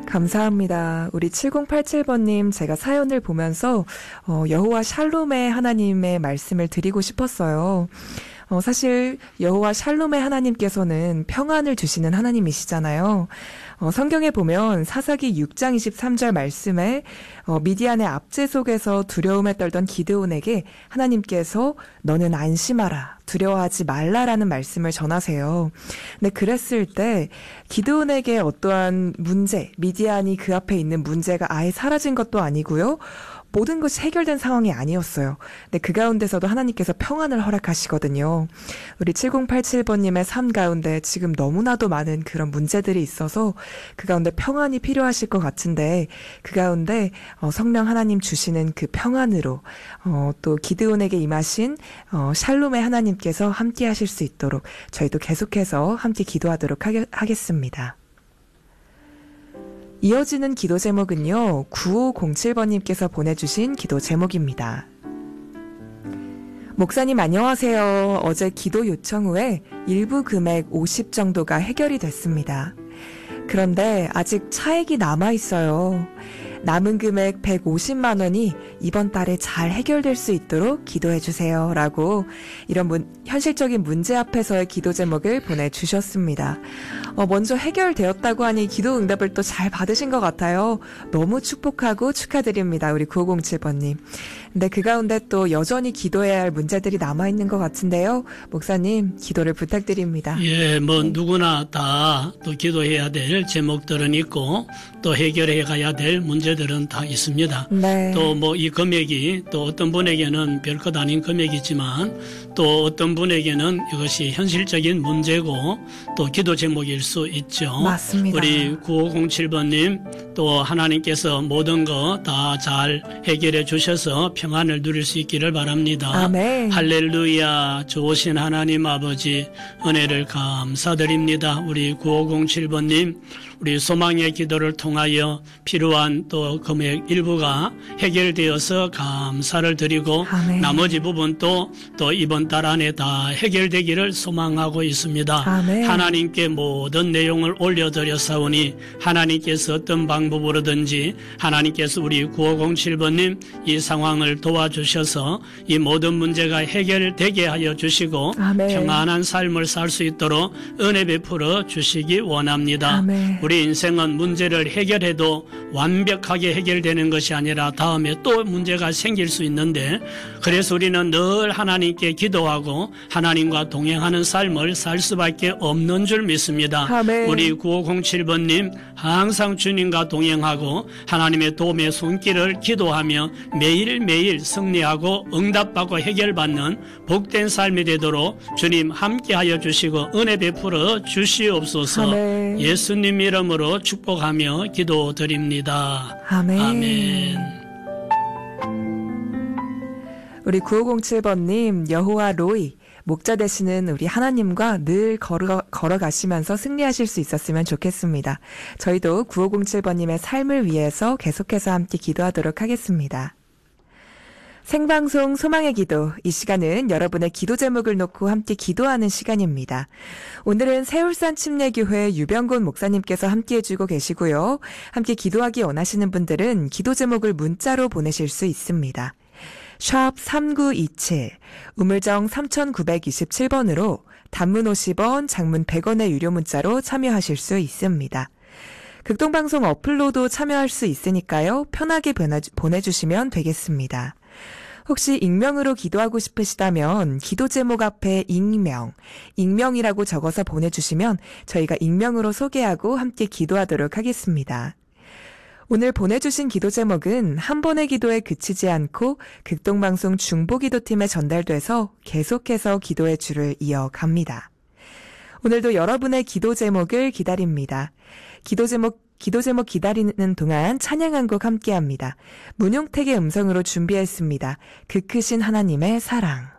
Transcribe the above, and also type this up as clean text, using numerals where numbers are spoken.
감사합니다. 우리 7087번님, 제가 사연을 보면서 여호와 샬롬의 하나님의 말씀을 드리고 싶었어요. 사실 여호와 샬롬의 하나님께서는 평안을 주시는 하나님이시잖아요. 성경에 보면 사사기 6장 23절 말씀에 미디안의 압제 속에서 두려움에 떨던 기드온에게 하나님께서 너는 안심하라, 두려워하지 말라라는 말씀을 전하세요. 근데 그랬을 때 기드온에게 어떠한 문제, 미디안이 그 앞에 있는 문제가 아예 사라진 것도 아니고요. 모든 것이 해결된 상황이 아니었어요. 근데 그 가운데서도 하나님께서 평안을 허락하시거든요. 우리 7087번님의 삶 가운데 지금 너무나도 많은 그런 문제들이 있어서 그 가운데 평안이 필요하실 것 같은데 그 가운데 성령 하나님 주시는 그 평안으로 또 기드온에게 임하신 샬롬의 하나님께서 함께 하실 수 있도록 저희도 계속해서 함께 기도하도록 하겠습니다. 이어지는 기도 제목은요, 9507번님께서 보내주신 기도 제목입니다. 목사님 안녕하세요. 어제 기도 요청 후에 일부 금액 50 정도가 해결이 됐습니다. 그런데 아직 차액이 남아있어요. 남은 금액 150만 원이 이번 달에 잘 해결될 수 있도록 기도해주세요. 라고 이런 현실적인 문제 앞에서의 기도 제목을 보내주셨습니다. 먼저 해결되었다고 하니 기도 응답을 또 잘 받으신 것 같아요. 너무 축복하고 축하드립니다. 우리 9507번님. 근데 그 가운데 또 여전히 기도해야 할 문제들이 남아있는 것 같은데요. 목사님, 기도를 부탁드립니다. 예, 누구나 다 또 기도해야 될 제목들은 있고 또 해결해 가야 될 문제들은 다 있습니다. 네. 또 이 금액이 또 어떤 분에게는 별것 아닌 금액이지만 또 어떤 분에게는 이것이 현실적인 문제고 또 기도 제목일 수 있죠. 맞습니다. 우리 9507번님 또 하나님께서 모든 거 다 잘 해결해 주셔서 평안을 누릴 수 있기를 바랍니다. 아멘. 할렐루야. 좋으신 하나님 아버지 은혜를 감사드립니다. 우리 9507번님 우리 소망의 기도를 통하여 필요한 또 금액 일부가 해결되어서 감사를 드리고 아멘. 나머지 부분도 또 이번 달 안에 다 해결되기를 소망하고 있습니다. 아멘. 하나님께 모든 내용을 올려드렸사오니 하나님께서 어떤 방법으로든지 하나님께서 우리 9507번님 이 상황을 도와주셔서 이 모든 문제가 해결되게 하여 주시고 아멘. 평안한 삶을 살 수 있도록 은혜 베풀어 주시기 원합니다. 아멘. 우리 인생은 문제를 해결해도 완벽하게 해결되는 것이 아니라 다음에 또 문제가 생길 수 있는데 그래서 우리는 늘 하나님께 기도하고 하나님과 동행하는 삶을 살 수밖에 없는 줄 믿습니다. 아멘. 우리 9507번님 항상 주님과 동행하고 하나님의 도움의 손길을 기도하며 매일매일 승리하고 응답받고 해결받는 복된 삶이 되도록 주님 함께하여 주시고 은혜 베풀어 주시옵소서. 아멘. 예수님 이름으로 축복하며 기도드립니다. 아멘. 아멘. 우리 9507번님, 여호와 로이, 목자 되시는 우리 하나님과 늘 걸어가시면서 승리하실 수 있었으면 좋겠습니다. 저희도 9507번님의 삶을 위해서 계속해서 함께 기도하도록 하겠습니다. 생방송 소망의 기도, 이 시간은 여러분의 기도 제목을 놓고 함께 기도하는 시간입니다. 오늘은 세울산 침례교회 유병곤 목사님께서 함께해 주고 계시고요. 함께 기도하기 원하시는 분들은 기도 제목을 문자로 보내실 수 있습니다. 샵 3927, 우물정 3927번으로 단문 50원, 장문 100원의 유료 문자로 참여하실 수 있습니다. 극동방송 어플로도 참여할 수 있으니까요. 편하게 보내주시면 되겠습니다. 혹시 익명으로 기도하고 싶으시다면 기도 제목 앞에 익명이라고 적어서 보내주시면 저희가 익명으로 소개하고 함께 기도하도록 하겠습니다. 오늘 보내주신 기도 제목은 한 번의 기도에 그치지 않고 극동방송 중보기도팀에 전달돼서 계속해서 기도의 줄을 이어갑니다. 오늘도 여러분의 기도 제목을 기다립니다. 기도 제목 기다리는 동안 찬양 한 곡 함께합니다. 문용택의 음성으로 준비했습니다. 그 크신 하나님의 사랑.